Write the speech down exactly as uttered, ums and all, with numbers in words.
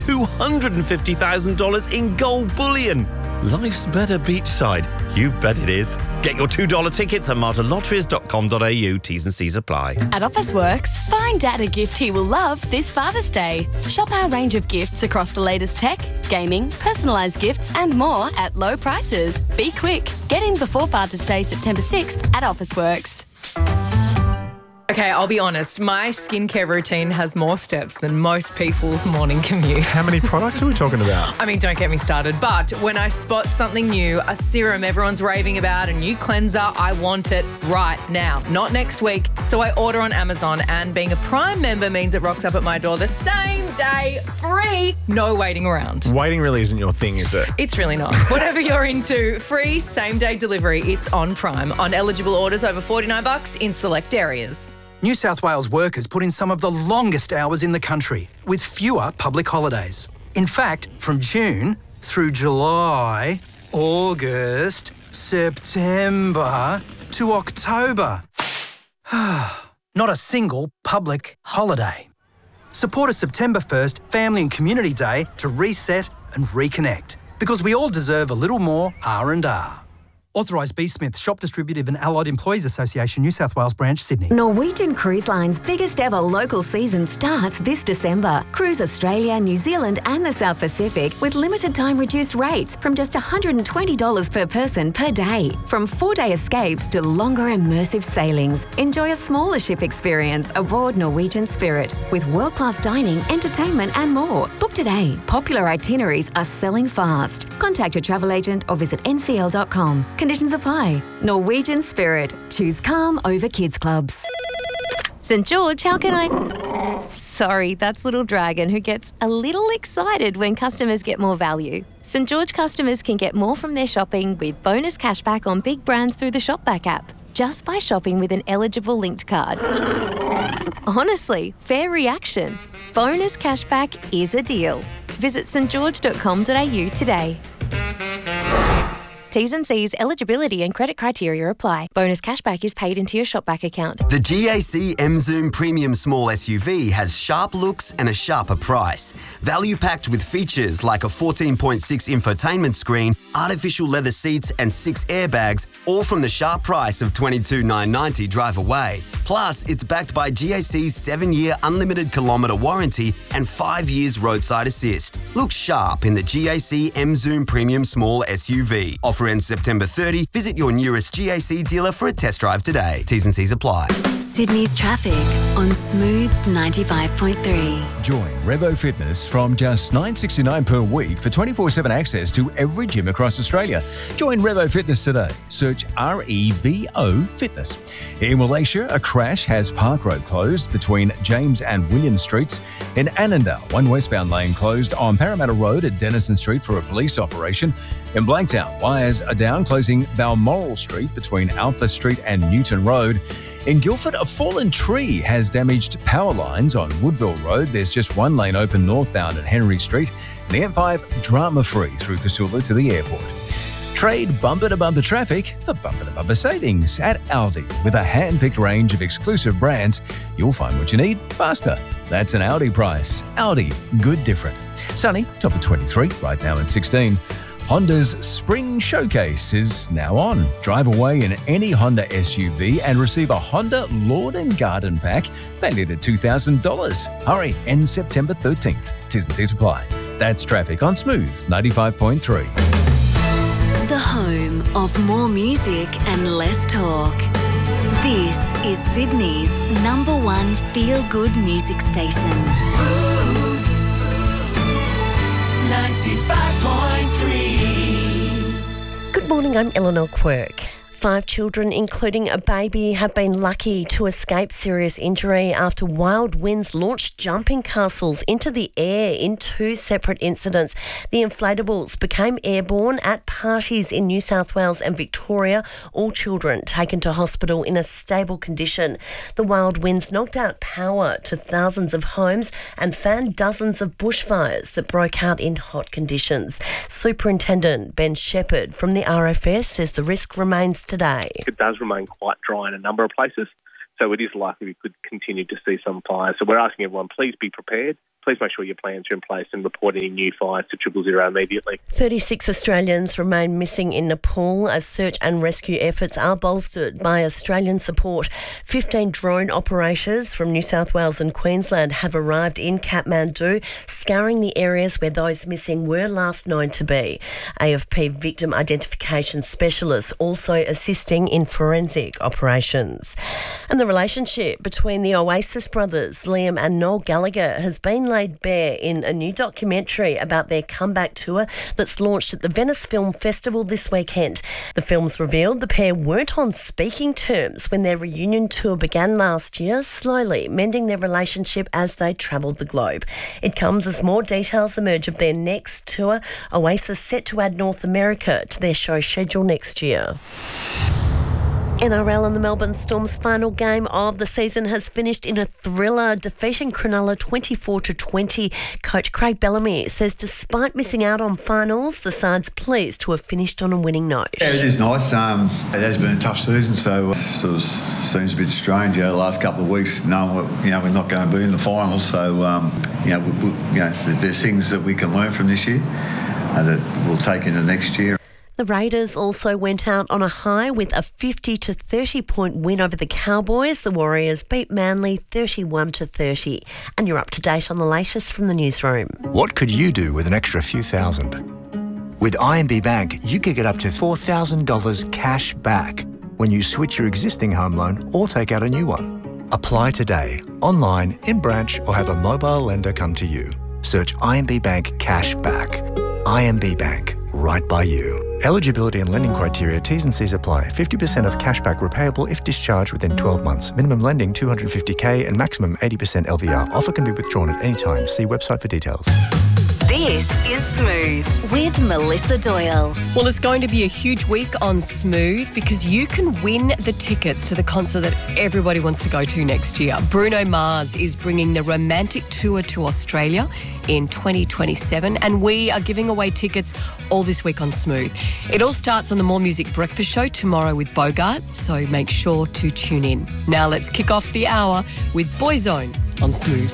two hundred fifty thousand dollars in gold bullion. Life's better beachside. You bet it is. Get your two dollar tickets at marta lotteries dot com dot a u. T's and C's apply. At Officeworks, find Dad a gift he will love this Father's Day. Shop our range of gifts across the latest tech, gaming, personalised gifts and more at low prices. Be quick. Get in before Father's Day, September sixth at Officeworks. Okay, I'll be honest. My skincare routine has more steps than most people's morning commute. How many products are we talking about? I mean, don't get me started. But when I spot something new, a serum everyone's raving about, a new cleanser, I want it right now, not next week. So I order on Amazon, and being a Prime member means it rocks up at my door the same day, free, no waiting around. Waiting really isn't your thing, is it? It's really not. Whatever you're into, free same-day delivery. It's on Prime. On eligible orders over forty-nine bucks in select areas. New South Wales workers put in some of the longest hours in the country, with fewer public holidays. In fact, from June through July, August, September to October. Not a single public holiday. Support a September first Family and Community Day to reset and reconnect, because we all deserve a little more R and R. Authorised B. Smith, Shop Distributive and Allied Employees Association, New South Wales Branch, Sydney. Norwegian Cruise Line's biggest ever local season starts this December. Cruise Australia, New Zealand and the South Pacific with limited time reduced rates from just one hundred twenty dollars per person per day. From four-day escapes to longer immersive sailings, enjoy a smaller ship experience aboard Norwegian Spirit with world-class dining, entertainment and more. Book today. Popular itineraries are selling fast. Contact your travel agent or visit n c l dot com. Conditions apply. Norwegian Spirit. Choose calm over kids clubs. St George, how can I... Sorry, that's Little Dragon, who gets a little excited when customers get more value. St George customers can get more from their shopping with bonus cashback on big brands through the Shopback app, just by shopping with an eligible linked card. Honestly, fair reaction. Bonus cashback is a deal. Visit s t george dot com dot a u today. T's and C's, eligibility and credit criteria apply. Bonus cashback is paid into your Shopback account. The G A C M-Zoom Premium Small S U V has sharp looks and a sharper price. Value packed with features like a fourteen point six infotainment screen, artificial leather seats and six airbags, all from the sharp price of twenty-two thousand nine hundred ninety dollars drive away. Plus, it's backed by G A C's seven-year unlimited kilometre warranty and five years roadside assist. Look sharp in the G A C M-Zoom Premium Small S U V. Offer ends September thirtieth. Visit your nearest G A C dealer for a test drive today. T's and C's apply. Sydney's traffic on Smooth ninety-five point three. Join Revo Fitness from just nine dollars sixty-nine per week for twenty-four seven access to every gym across Australia. Join Revo Fitness today. Search R E V O Fitness. In Malaysia, a crash has Park Road closed between James and William Streets. In Annandale, one westbound lane closed on Parramatta Road at Denison Street for a police operation. In Blanktown, wires are down, closing Balmoral Street between Alpha Street and Newton Road. In Guildford, a fallen tree has damaged power lines on Woodville Road. There's just one lane open northbound at Henry Street. And the M five drama-free through Casula to the airport. Trade bumper-to-bumper traffic for bumper-to-bumper savings at Aldi. With a hand-picked range of exclusive brands, you'll find what you need faster. That's an Aldi price. Aldi, good different. Sunny, top of twenty-three, right now at sixteen. Honda's Spring Showcase is now on. Drive away in any Honda S U V and receive a Honda Lawn and Garden Pack valued at two thousand dollars. Hurry, ends September thirteenth. Tis and C's apply. That's traffic on Smooth ninety-five point three. The home of more music and less talk. This is Sydney's number one feel-good music station. Smooth ninety-five point three. Good morning, I'm Eleanor Quirk. Five children, including a baby, have been lucky to escape serious injury after wild winds launched jumping castles into the air in two separate incidents. The inflatables became airborne at parties in New South Wales and Victoria. All children taken to hospital in a stable condition. The wild winds knocked out power to thousands of homes and fanned dozens of bushfires that broke out in hot conditions. Superintendent Ben Shepherd from the R F S says the risk remains today. It does remain quite dry in a number of places. So it is likely we could continue to see some fires. So we're asking everyone, please be prepared. Please make sure your plans are in place and report any new fires to triple zero immediately. thirty-six Australians remain missing in Nepal as search and rescue efforts are bolstered by Australian support. fifteen drone operators from New South Wales and Queensland have arrived in Kathmandu, scouring the areas where those missing were last known to be. A F P victim identification specialists also assisting in forensic operations. And the relationship between the Oasis brothers, Liam and Noel Gallagher, has been laid bare in a new documentary about their comeback tour that's launched at the Venice Film Festival this weekend. The films revealed the pair weren't on speaking terms when their reunion tour began last year, slowly mending their relationship as they travelled the globe. It comes as more details emerge of their next tour, Oasis set to add North America to their show schedule next year. N R L and the Melbourne Storm's final game of the season has finished in a thriller, defeating Cronulla twenty-four to twenty. Coach Craig Bellamy says despite missing out on finals, the side's pleased to have finished on a winning note. Yeah, it is nice. Um, it has been a tough season, so it sort of seems a bit strange, you know, the last couple of weeks, knowing what, you know, we're not going to be in the finals. So, um, you know, we, we, you know, there's things that we can learn from this year uh, that we'll take into next year. The Raiders also went out on a high with a fifty to thirty point win over the Cowboys. The Warriors beat Manly thirty-one to thirty. And you're up to date on the latest from the newsroom. What could you do with an extra few thousand? With I M B Bank, you could get up to four thousand dollars cash back when you switch your existing home loan or take out a new one. Apply today, online, in branch, or have a mobile lender come to you. Search I M B Bank Cash Back. I M B Bank, right by you. Eligibility and lending criteria, T's and C's apply. fifty percent of cashback repayable if discharged within twelve months. Minimum lending two hundred fifty thousand and maximum eighty percent L V R. Offer can be withdrawn at any time. See website for details. This is Smooth with Melissa Doyle. Well, it's going to be a huge week on Smooth because you can win the tickets to the concert that everybody wants to go to next year. Bruno Mars is bringing the Romantic Tour to Australia in twenty twenty-seven, and we are giving away tickets all this week on Smooth. It all starts on the More Music Breakfast Show tomorrow with Bogart, so make sure to tune in. Now let's kick off the hour with Boyzone on Smooth.